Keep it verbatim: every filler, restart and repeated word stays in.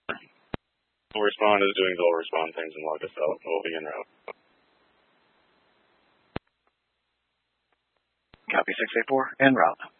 We'll respond is doing dual respond things and log us out. We'll be en route. Copy six eight four, en route.